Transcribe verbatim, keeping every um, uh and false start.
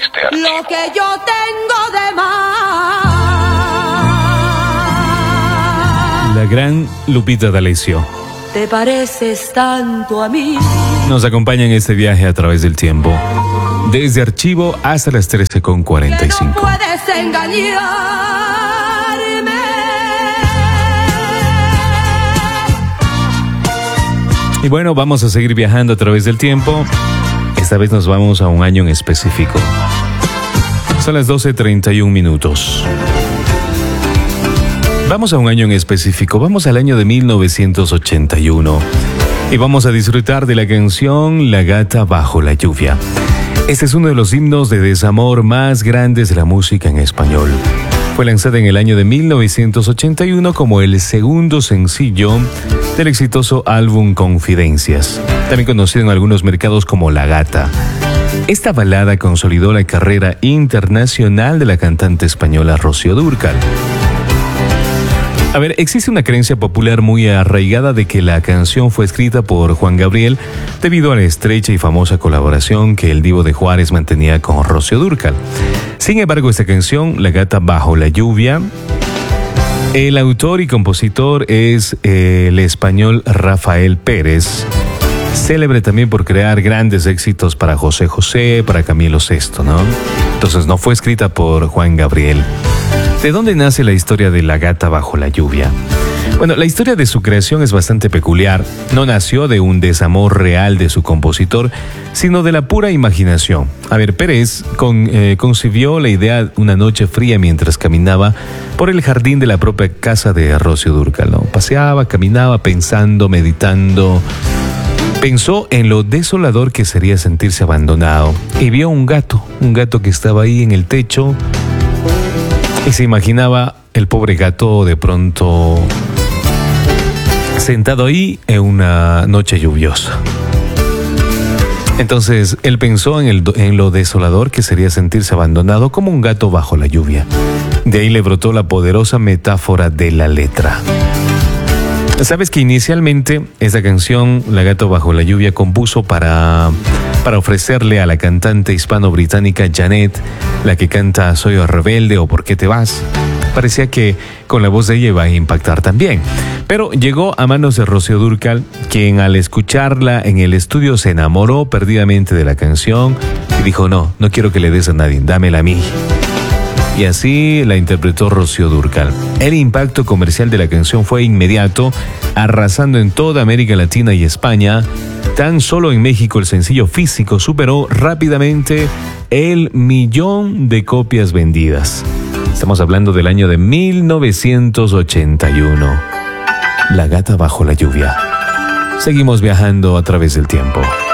este archivo. Lo que yo tengo de más. La gran Lupita D'Alessio Te pareces tanto a mí. nos acompaña en este viaje a través del tiempo, desde Archivo hasta las trece con cuarenta y Que no cinco. puedes engañarme. Y bueno, vamos a seguir viajando a través del tiempo. Esta vez nos vamos a un año en específico. Son las doce treinta y un minutos. Vamos a un año en específico. Vamos al año de mil novecientos ochenta y uno. Y vamos a disfrutar de la canción La Gata Bajo la Lluvia. Este es uno de los himnos de desamor más grandes de la música en español. Fue lanzada en el año de mil novecientos ochenta y uno como el segundo sencillo del exitoso álbum Confidencias, también conocido en algunos mercados como La Gata. Esta balada consolidó la carrera internacional de la cantante española Rocío Dúrcal. A ver, existe una creencia popular muy arraigada de que la canción fue escrita por Juan Gabriel debido a la estrecha y famosa colaboración que el Divo de Juárez mantenía con Rocío Dúrcal. Sin embargo, esta canción, La Gata Bajo la Lluvia, el autor y compositor es eh, el español Rafael Pérez, célebre también por crear grandes éxitos para José José, para Camilo Sesto, ¿no? Entonces no fue escrita por Juan Gabriel. ¿De dónde nace la historia de La Gata Bajo la Lluvia? Bueno, la historia de su creación es bastante peculiar. No nació de un desamor real de su compositor, sino de la pura imaginación. A ver, Pérez con, eh, concibió la idea una noche fría mientras caminaba por el jardín de la propia casa de Rocío Dúrcal, ¿no? Paseaba, caminaba, pensando, meditando. Pensó en lo desolador que sería sentirse abandonado y vio un gato, un gato que estaba ahí en el techo. Y se imaginaba el pobre gato de pronto sentado ahí en una noche lluviosa. Entonces él pensó en, el, en lo desolador que sería sentirse abandonado como un gato bajo la lluvia. De ahí le brotó la poderosa metáfora de la letra. Sabes que inicialmente esta canción, La Gata Bajo la Lluvia, compuso para, para ofrecerle a la cantante hispano-británica Janet, la que canta Soy rebelde o ¿Por qué te vas? Parecía que con la voz de ella iba a impactar también. Pero llegó a manos de Rocío Dúrcal, quien al escucharla en el estudio se enamoró perdidamente de la canción y dijo, no, no quiero que le des a nadie, dámela a mí. Y así la interpretó Rocío Dúrcal. El impacto comercial de la canción fue inmediato, arrasando en toda América Latina y España. Tan solo en México el sencillo físico superó rápidamente el millón de copias vendidas. Estamos hablando del año de mil novecientos ochenta y uno. La Gata Bajo la Lluvia. Seguimos viajando a través del tiempo.